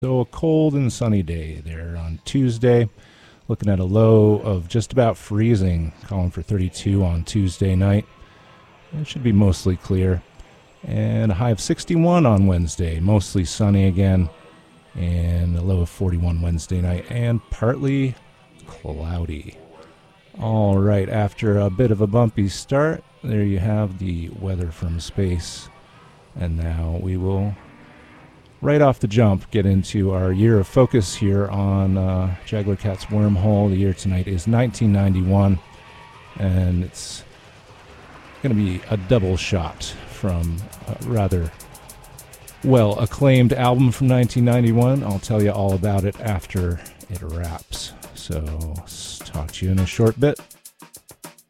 So a cold and sunny day there on Tuesday. Looking at a low of just about freezing, calling for 32 on Tuesday night. It should be mostly clear. And a high of 61 on Wednesday, mostly sunny again. And a low of 41 Wednesday night, and partly cloudy. All right, after a bit of a bumpy start, there you have the weather from space. And now we will, right off the jump, get into our year of focus here on Jaguar Cat's Wormhole. The year tonight is 1991, and it's going to be a double shot from a rather well acclaimed album from 1991. I'll tell you all about it after it wraps. So talk to you in a short bit.